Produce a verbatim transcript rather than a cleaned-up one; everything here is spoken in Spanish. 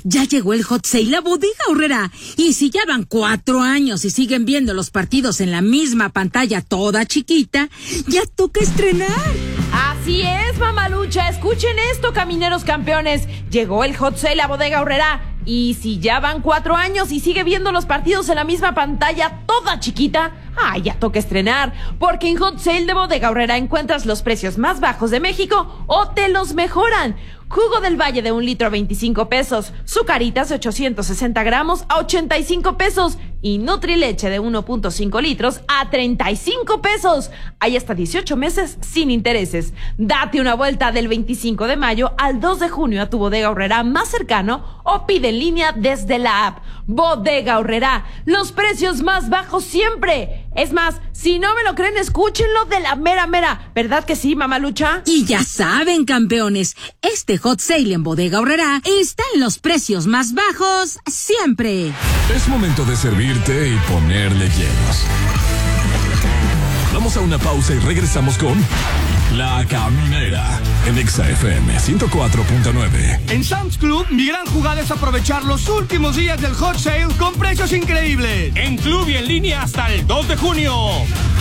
Ya llegó el Hot Sale a Bodega Aurrerá. Y si ya van cuatro años y siguen viendo los partidos en la misma pantalla toda chiquita, ya toca estrenar. Así es, mamalucha. Escuchen esto, camineros campeones. Llegó el Hot Sale a Bodega Aurrerá. Y si ya van cuatro años y sigue viendo los partidos en la misma pantalla toda chiquita, ah, ya toca estrenar, porque en Hot Sale de Bodega Aurrerá encuentras los precios más bajos de México o te los mejoran. Jugo del Valle de un litro a veinticinco pesos, Zucaritas de ochocientos sesenta gramos a ochenta y cinco pesos y Nutrileche de uno punto cinco litros a treinta y cinco pesos. Hay hasta dieciocho meses sin intereses. Date una vuelta del veinticinco de mayo al dos de junio a tu Bodega Aurrerá más cercano o pide en línea desde la app. Bodega Aurrerá, los precios más bajos siempre. Es más, si no me lo creen, escúchenlo de la mera mera. ¿Verdad que sí, mamalucha? Y ya saben, campeones, este Hot Sale en Bodega Aurrerá está en los precios más bajos siempre. Es momento de servirte y ponerle hielos. Vamos a una pausa y regresamos con La Caminera en Exa F M ciento cuatro punto nueve. En Sam's Club, mi gran jugada es aprovechar los últimos días del Hot Sale con precios increíbles. En club y en línea hasta el dos de junio.